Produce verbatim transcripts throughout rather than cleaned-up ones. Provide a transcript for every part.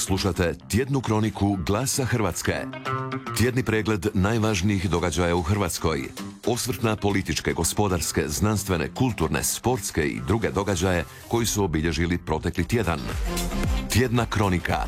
Slušate tjednu kroniku Glasa Hrvatske. Tjedni pregled najvažnijih događaja u Hrvatskoj. Osvrt na političke, gospodarske, znanstvene, kulturne, sportske i druge događaje koji su obilježili protekli tjedan. Tjedna kronika.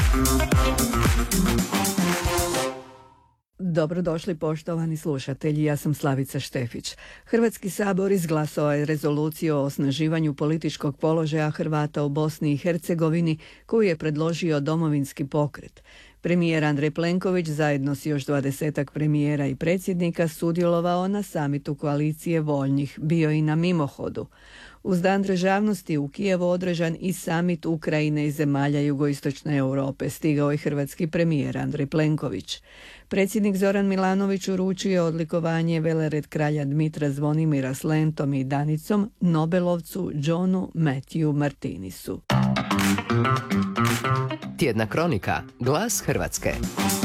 Dobrodošli poštovani slušatelji, ja sam Slavica Štefić. Hrvatski sabor izglasao je rezoluciju o osnaživanju političkog položaja Hrvata u Bosni i Hercegovini koju je predložio Domovinski pokret. Premijer Andrej Plenković zajedno s još dvadesetak premijera i predsjednika sudjelovao na samitu koalicije voljnih, bio i na mimohodu. Uz Dan državnosti u Kijevu održan i samit Ukrajine i zemalja jugoistočne Europe, stigao je hrvatski premijer Andrej Plenković. Predsjednik Zoran Milanović uručio odlikovanje velered kralja Dmitra Zvonimira s lentom i Danicom Nobelovcu Johnu Matthew Martinisu. Tjedna kronika. Glas Hrvatske.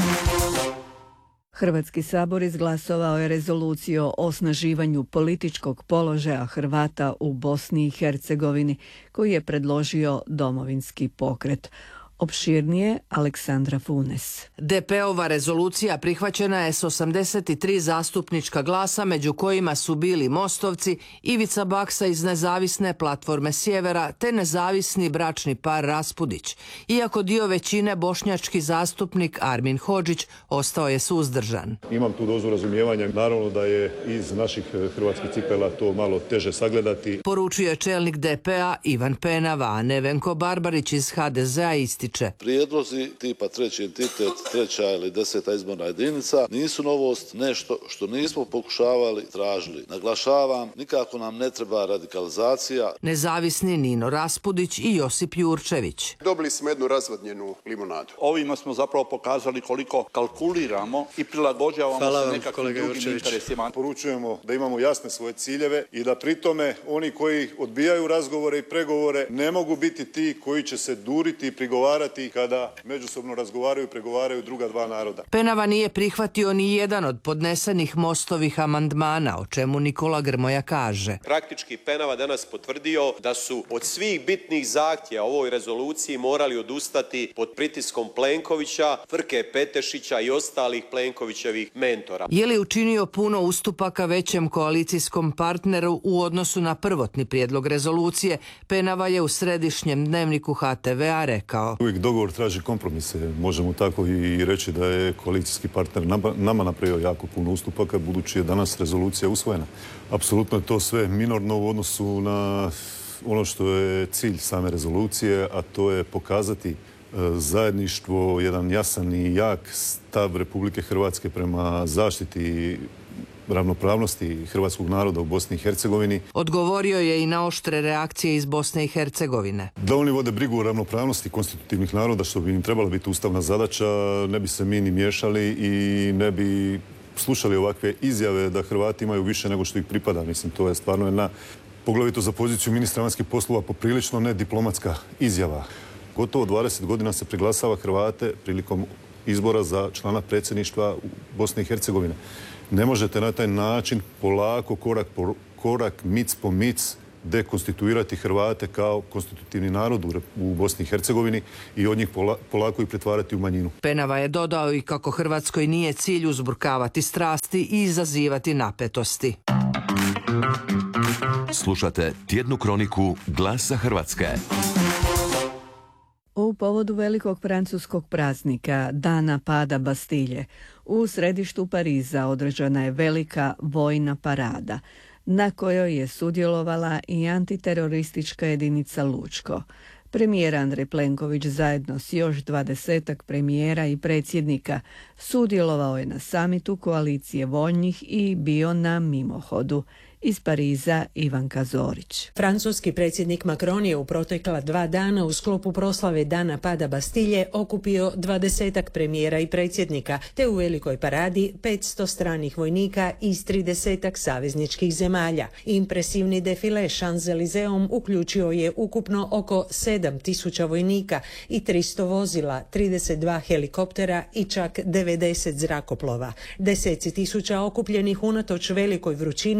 Hrvatski sabor izglasovao je rezoluciju o osnaživanju političkog položaja Hrvata u Bosni i Hercegovini koju je predložio Domovinski pokret. Opširnije Aleksandra Funes. D P-ova rezolucija prihvaćena je s osamdeset tri zastupnička glasa, među kojima su bili Mostovci, Ivica Baksa iz Nezavisne platforme Sjevera te nezavisni bračni par Raspudić. Iako dio većine, bošnjački zastupnik Armin Hodžić ostao je suzdržan. Imam tu dozu razumijevanja, naravno da je iz naših hrvatskih cipela to malo teže sagledati. Poručuje čelnik D P-a Ivan Penava, a Nevenko Barbarić iz H D Z-a ističe. Prijedlozi tipa treći entitet, treća ili deseta izborna jedinica nisu novost, nešto što nismo pokušavali, tražili. Naglašavam, nikako nam ne treba radikalizacija. Nezavisni Nino Raspudić i Josip Jurčević. Dobili smo jednu razvodnjenu limonadu. Ovima smo zapravo pokazali koliko kalkuliramo i prilagođavamo Hvala se nekakvim drugim Jurčević. interesima. Poručujemo da imamo jasne svoje ciljeve i da pritome oni koji odbijaju razgovore i pregovore ne mogu biti ti koji će se duriti i prigovarati kada međusobno razgovaraju i pregovaraju druga dva naroda. Penava nije prihvatio ni jedan od podnesenih Mostovih amandmana, o čemu Nikola Grmoja kaže. Praktički Penava danas potvrdio da su od svih bitnih zahtjeva ovoj rezoluciji morali odustati pod pritiskom Plenkovića, Frke Petešića i ostalih Plenkovićevih mentora. Je li učinio puno ustupaka većem koalicijskom partneru u odnosu na prvotni prijedlog rezolucije? Penava je u središnjem dnevniku H T V-a rekao. Uvijek dogovor traži kompromise. Možemo tako i reći da je koalicijski partner nama napravio jako puno ustupaka, budući je danas rezolucija usvojena. Apsolutno je to sve minorno u odnosu na ono što je cilj same rezolucije, a to je pokazati zajedništvo, jedan jasan i jak stav Republike Hrvatske prema zaštiti ravnopravnosti hrvatskog naroda u Bosni i Hercegovini. Odgovorio je i na oštre reakcije iz Bosne i Hercegovine. Da oni vode brigu o ravnopravnosti konstitutivnih naroda, što bi im trebala biti ustavna zadaća, ne bi se mi ni miješali i ne bi slušali ovakve izjave da Hrvati imaju više nego što ih pripada. Mislim, to je stvarno jedna, poglavito za poziciju ministra vanjskih poslova, poprilično nediplomatska izjava. Gotovo dvadeset godina se priglasava Hrvate prilikom izbora za člana predsjedništva Bosne i Hercegovine. Ne možete na taj način polako, korak po korak, mic po mic dekonstituirati Hrvate kao konstitutivni narod u Bosni i Hercegovini i od njih polako i pretvarati u manjinu. Penava je dodao i kako Hrvatskoj nije cilj uzburkavati strasti i izazivati napetosti. Slušate tjednu kroniku Glasa Hrvatske. U povodu velikog francuskog praznika, Dana pada Bastilje, u središtu Pariza održana je velika vojna parada, na kojoj je sudjelovala i antiteroristička jedinica Lučko. Premijer Andrej Plenković zajedno s još dvadesetak premijera i predsjednika sudjelovao je na samitu koalicije voljnih i bio na mimohodu. Iz Pariza Ivanka Zorić. Francuski predsjednik Macron je u protekla dva dana u sklopu proslave Dana pada Bastilje okupio dvadesetak premijera i predsjednika, te u velikoj paradi petsto stranih vojnika iz tridesetak savezničkih zemalja. Impresivni defile Champs-Élysées uključio je ukupno oko sedam tisuća vojnika i tristo vozila, trideset dva helikoptera i čak devedeset zrakoplova. Deseci tisuća okupljenih unatoč velikoj vrućini gledali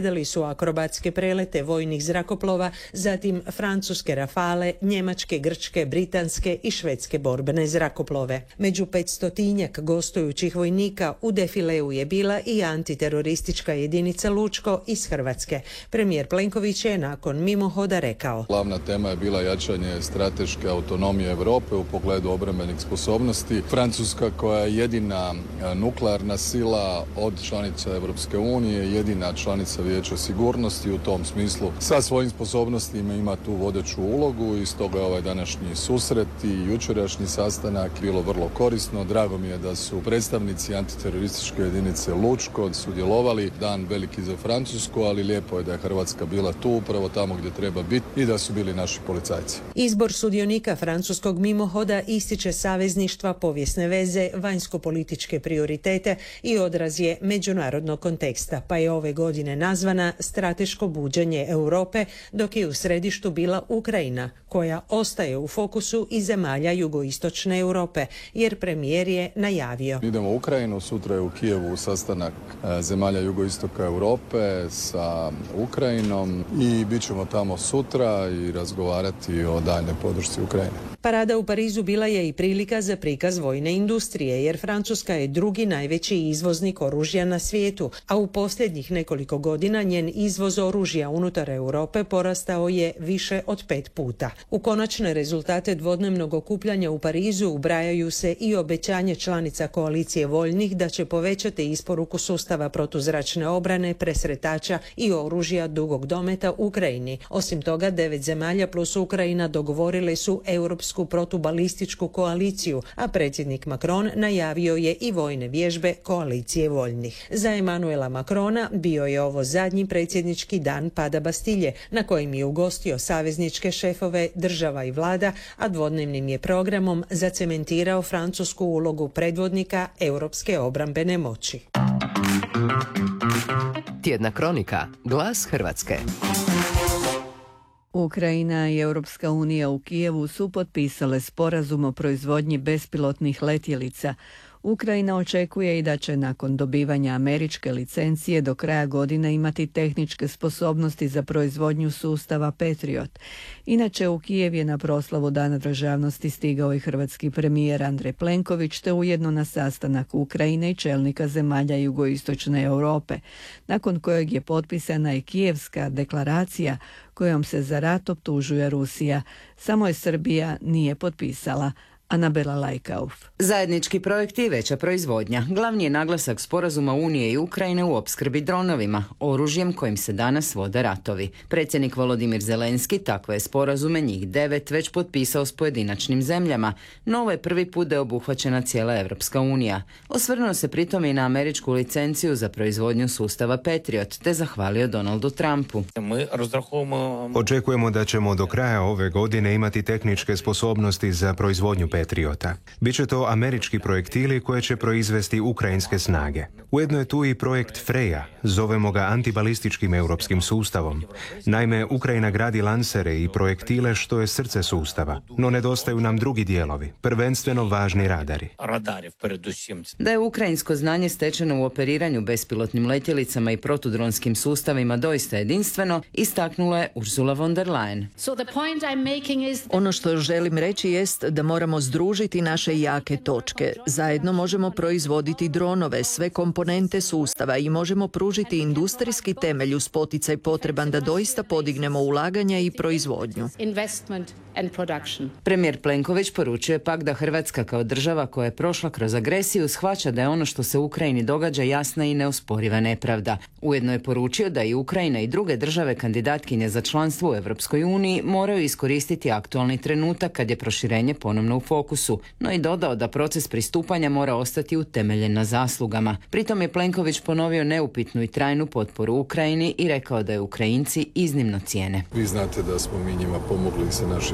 izgledali su akrobatske prelete vojnih zrakoplova, zatim francuske Rafale, njemačke, grčke, britanske i švedske borbene zrakoplove. Među petstotinjak gostujućih vojnika u defileu je bila i antiteroristička jedinica Lučko iz Hrvatske. Premijer Plenković je nakon mimohoda rekao: Glavna tema je bila jačanje strateške autonomije Europe u pogledu obrambenih sposobnosti. Francuska, koja je jedina nuklearna sila od članica Europske unije, jedina članica Vijeća sigurnosti, u tom smislu sa svojim sposobnostima ima tu vodeću ulogu i stoga je ovaj današnji susret i jučerašnji sastanak bilo vrlo korisno. Drago mi je da su predstavnici antiterorističke jedinice Lučko sudjelovali. Dan veliki za Francusku, ali lijepo je da je Hrvatska bila tu upravo tamo gdje treba biti i da su bili naši policajci. Izbor sudionika francuskog mimohoda ističe savezništva, povijesne veze, vanjsko-političke prioritete i odraz je međunarodnog konteksta, pa je ove godine nazvana Strateško buđenje Europe, dok je u središtu bila Ukrajina, koja ostaje u fokusu i zemalja jugoistočne Europe, jer premijer je najavio: Idemo u Ukrajinu, sutra je u Kijevu sastanak zemalja jugoistoka Europe sa Ukrajinom i bit ćemo tamo sutra i razgovarati o daljnjoj podršci Ukrajine. Parada u Parizu bila je i prilika za prikaz vojne industrije, jer Francuska je drugi najveći izvoznik oružja na svijetu, a u posljednjih nekoliko godina njen izvoz oružja unutar Europe porastao je više od pet puta. U konačne rezultate dvodnevnog okupljanja u Parizu ubrajaju se i obećanje članica koalicije voljnih da će povećati isporuku sustava protuzračne obrane, presretača i oružja dugog dometa Ukrajini. Osim toga, devet zemalja plus Ukrajina dogovorile su europsku protubalističku koaliciju, a predsjednik Macron najavio je i vojne vježbe koalicije voljnih. Za Emanuela Macrona bio je ovo zadnji predsjednički dan pada Bastilje, na kojim je ugostio savezničke šefove država i vlada, a dvodnevnim je programom zacementirao francusku ulogu predvodnika europske obrambene moći. Tjedna kronika. Glas Hrvatske. Ukrajina i Europska unija u Kijevu su potpisale sporazum o proizvodnji bespilotnih letjelica. Ukrajina očekuje i da će nakon dobivanja američke licencije do kraja godine imati tehničke sposobnosti za proizvodnju sustava Patriot. Inače, u Kijev je na proslavu Dana državnosti stigao i hrvatski premijer Andrej Plenković, te ujedno na sastanak Ukrajine i čelnika zemalja jugoistočne Europe, nakon kojeg je potpisana i Kijevska deklaracija kojom se za rat optužuje Rusija. Samo je Srbija nije potpisala. Anabela Lajkauf. Zajednički projekt i veća proizvodnja. Glavni je naglasak sporazuma Unije i Ukrajine u opskrbi dronovima, oružjem kojim se danas vode ratovi. Predsjednik Volodimir Zelenski takve je sporazume, njih devet, već potpisao s pojedinačnim zemljama, no ovo je prvi put da je obuhvaćena cijela Evropska unija. Osvrnuo se pritom i na američku licenciju za proizvodnju sustava Patriot, te zahvalio Donaldu Trumpu. Očekujemo da ćemo do kraja ove godine imati tehničke sposobnosti za proizvodnju Patriota. Biće to američki projektili koje će proizvesti ukrajinske snage. Ujedno je tu i projekt Freja, zovemo ga antibalističkim europskim sustavom. Naime, Ukrajina gradi lansere i projektile što je srce sustava, no nedostaju nam drugi dijelovi, prvenstveno važni radari. Da je ukrajinsko znanje stečeno u operiranju bespilotnim letjelicama i protudronskim sustavima doista jedinstveno, istaknula je Ursula von der Leyen. Ono što želim reći jest da moramo združiti naše jake točke. Zajedno možemo proizvoditi dronove, sve komponente sustava i možemo pružiti industrijski temelj uz poticaj potreban da doista podignemo ulaganja i proizvodnju. Premijer Plenković poručuje pak da Hrvatska kao država koja je prošla kroz agresiju shvaća da je ono što se u Ukrajini događa jasna i neosporiva nepravda. Ujedno je poručio da i Ukrajina i druge države kandidatkinje za članstvo u Europskoj uniji moraju iskoristiti aktualni trenutak kad je proširenje ponovno u fokusu, no i dodao da proces pristupanja mora ostati utemeljen na zaslugama. Pritom je Plenković ponovio neupitnu i trajnu potporu Ukrajini i rekao da je Ukrajinci iznimno cijene. Vi znate da smo mi njima pomogli sa našim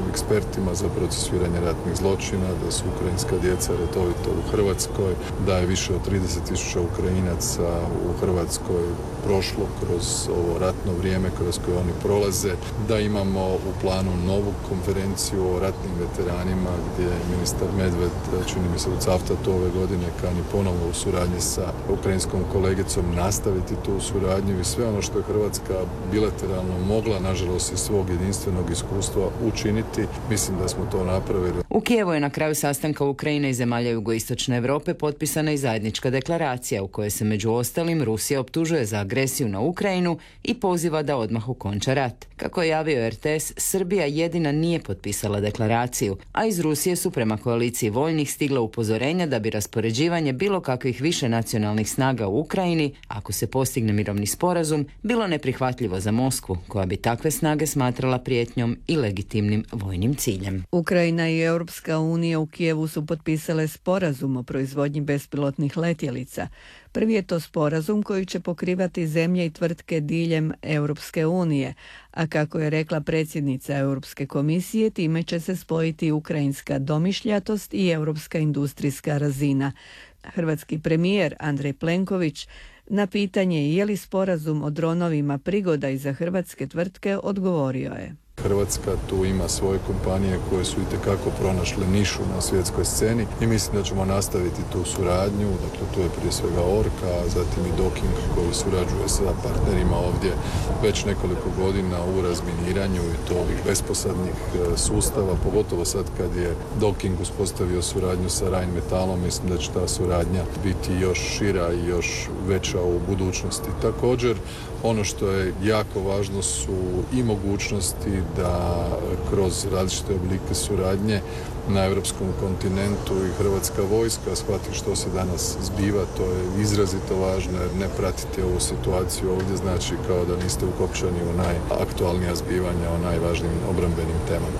ekspertima za procesuiranje ratnih zločina, da su ukrajinska djeca redovito u Hrvatskoj, da je više od trideset tisuća Ukrajinaca u Hrvatskoj prošlo kroz ovo ratno vrijeme kroz koje oni prolaze, da imamo u planu novu konferenciju o ratnim veteranima gdje je ministar Medved, čini mi se u Cavtatu ove godine, kani ponovno u suradnji sa ukrajinskom kolegicom nastaviti tu suradnju i sve ono što je Hrvatska bilateralno mogla, nažalost iz svog jedinstvenog iskustva učiniti, mislim da smo to napravili. U Kijevu je na kraju sastanka Ukrajine i zemalja jugoistočne Europe potpisana i zajednička deklaracija u kojoj se među ostalim Rusija optužuje za agresiju na Ukrajinu i poziva da odmah okonča rat. Kako je javio R T S, Srbija jedina nije potpisala deklaraciju, a iz Rusije su prema koaliciji voljnih stigla upozorenja da bi raspoređivanje bilo kakvih više nacionalnih snaga u Ukrajini, ako se postigne mirovni sporazum, bilo neprihvatljivo za Moskvu, koja bi takve snage smatrala prijetnjom i legitimnim vojnim ciljem. Ukrajina i Europska unija u Kijevu su potpisale sporazum o proizvodnji bespilotnih letjelica. Prvi je to sporazum koji će pokrivati zemlje i tvrtke diljem Europske unije, a kako je rekla predsjednica Europske komisije, time će se spojiti ukrajinska domišljatost i europska industrijska razina. Hrvatski premijer Andrej Plenković na pitanje je li sporazum o dronovima prigoda i za hrvatske tvrtke odgovorio je: Hrvatska tu ima svoje kompanije koje su itekako pronašle nišu na svjetskoj sceni i mislim da ćemo nastaviti tu suradnju. Dakle, tu je prije svega Orka, zatim i Docking koji surađuje sa partnerima ovdje već nekoliko godina u razminiranju i to ovih besposadnih sustava, pogotovo sad kad je Docking uspostavio suradnju sa Rheinmetallom, mislim da će ta suradnja biti još šira i još veća u budućnosti. Također, ono što je jako važno su i mogućnosti da kroz različite oblike suradnje na europskom kontinentu i hrvatska vojska shvati što se danas zbiva. To je izrazito važno jer ne pratiti ovu situaciju ovdje znači kao da niste ukopčani u najaktualnija zbivanja o najvažnijim obrambenim temama.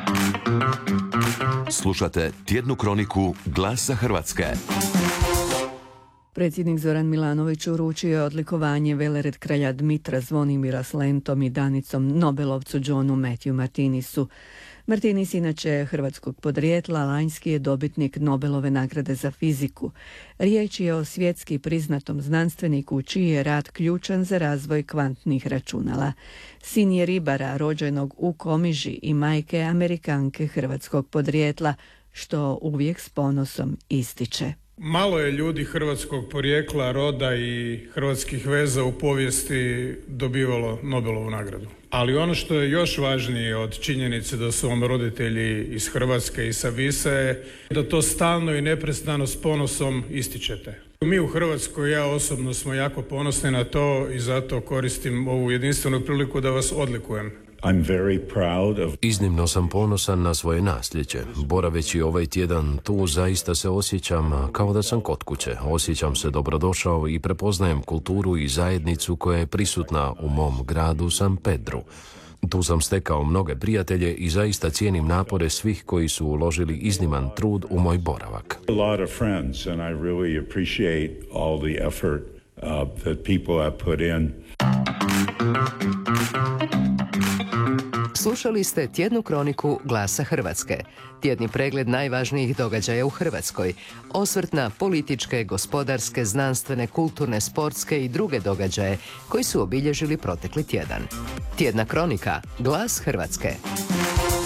Slušate tjednu kroniku Glasa Hrvatske. Predsjednik Zoran Milanović uručio je odlikovanje velered kralja Dmitra Zvonimira s lentom i Danicom Nobelovcu Johnu Matthew Martinisu. Martinis, inače hrvatskog podrijetla, lanjski je dobitnik Nobelove nagrade za fiziku. Riječ je o svjetski priznatom znanstveniku čiji je rad ključan za razvoj kvantnih računala. Sin je ribara rođenog u Komiži i majke Amerikanke hrvatskog podrijetla, što uvijek s ponosom ističe. Malo je ljudi hrvatskog porijekla, roda i hrvatskih veza u povijesti dobivalo Nobelovu nagradu. Ali ono što je još važnije od činjenice da su vam roditelji iz Hrvatske i sa Visa je da to stalno i neprestano s ponosom ističete. Mi u Hrvatskoj, ja osobno, smo jako ponosni na to i zato koristim ovu jedinstvenu priliku da vas odlikujem. I'm very proud of... Iznimno sam ponosan na svoje nasljeđe. Boraveći ovaj tjedan tu zaista se osjećam kao da sam kod kuće. Osjećam se dobrodošao i prepoznajem kulturu i zajednicu koja je prisutna u mom gradu San Pedru. Tu sam stekao mnoge prijatelje i zaista cijenim napore svih koji su uložili izniman trud u moj boravak. A lot of friends and I really appreciate all the effort uh, that people have put in. Slušali ste tjednu kroniku Glasa Hrvatske. Tjedni pregled najvažnijih događaja u Hrvatskoj. Osvrt na političke, gospodarske, znanstvene, kulturne, sportske i druge događaje koji su obilježili protekli tjedan. Tjedna kronika Glas Hrvatske.